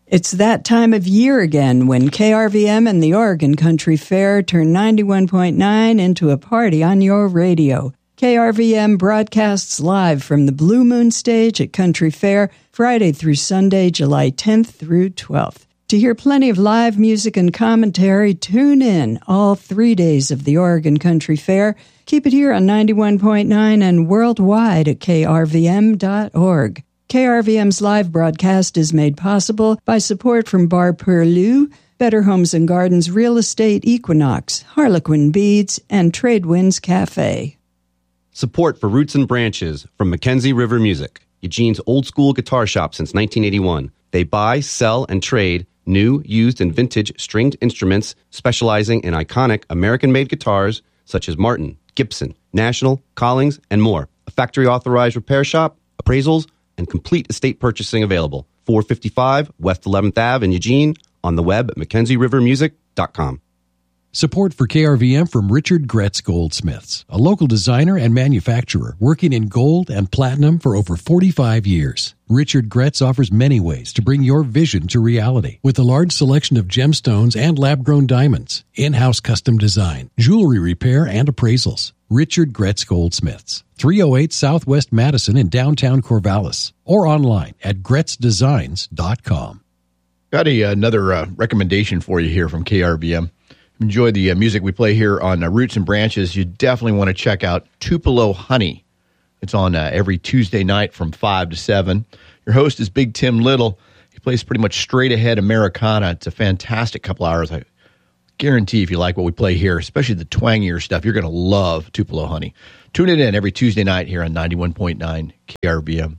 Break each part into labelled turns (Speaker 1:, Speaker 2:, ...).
Speaker 1: It's that time of year again when KRVM and the Oregon Country Fair turn 91.9 into a party on your radio. KRVM broadcasts live from the Blue Moon Stage at Country Fair, Friday through Sunday, July 10th through 12th. To hear plenty of live music and commentary, tune in all 3 days of the Oregon Country Fair. Keep it here on 91.9 and worldwide at krvm.org. KRVM's live broadcast is made possible by support from Bar Perlu, Better Homes and Gardens Real Estate Equinox, Harlequin Beads, and Tradewinds Cafe.
Speaker 2: Support for Roots and Branches from Mackenzie River Music, Eugene's old-school guitar shop since 1981. They buy, sell, and trade new, used, and vintage stringed instruments specializing in iconic American-made guitars such as Martin, Gibson, National, Collings, and more. A factory-authorized repair shop, appraisals, and complete estate purchasing available. 455 West 11th Ave in Eugene, on the web at MackenzieRiverMusic.com.
Speaker 3: Support for KRVM from Richard Gretz Goldsmiths, a local designer and manufacturer working in gold and platinum for over 45 years. Richard Gretz offers many ways to bring your vision to reality with a large selection of gemstones and lab-grown diamonds, in-house custom design, jewelry repair, and appraisals. Richard Gretz Goldsmiths, 308 Southwest Madison in downtown Corvallis, or online at gretzdesigns.com.
Speaker 4: Got another recommendation for you here from KRVM. Enjoy the music we play here on Roots and Branches. You definitely want to check out Tupelo Honey. It's on every Tuesday night from 5 to 7. Your host is Big Tim Little. He plays pretty much straight ahead Americana. It's a fantastic couple hours. I guarantee if you like what we play here, especially the twangier stuff, you're going to love Tupelo Honey. Tune it in every Tuesday night here on 91.9 KRVM.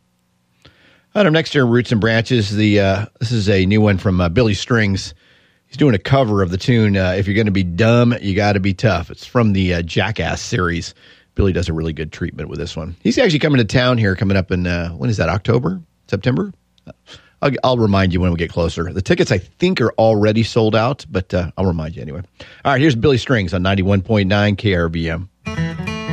Speaker 4: Up next here, Roots and Branches. This is a new one from Billy Strings. He's doing a cover of the tune, If You're Going to Be Dumb, You Got to Be Tough. It's from the Jackass series. Billy does a really good treatment with this one. He's actually coming to town here, coming up in, when is that, October? September? I'll remind you when we get closer. The tickets, I think, are already sold out, but I'll remind you anyway. All right, here's Billy Strings on 91.9 KRVM.